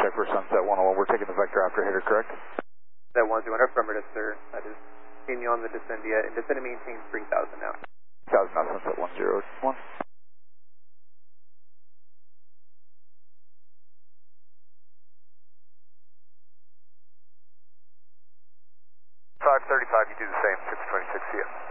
flight for Sunset 101. We're taking the vector after hitter, correct? That 101, affirmative, sir. That is seeing you on the Descendia, and Descendia maintains 3,000 now. 1,000 knots, Sunset 101. 535, you do the same, 626, see ya.